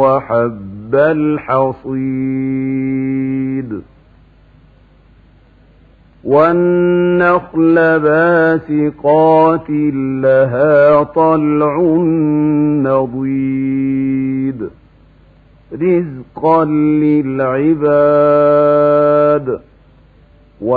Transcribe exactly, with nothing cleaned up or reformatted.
وحب الحصيد والنخل باسقات لها طلع نضيد رزقا للعباد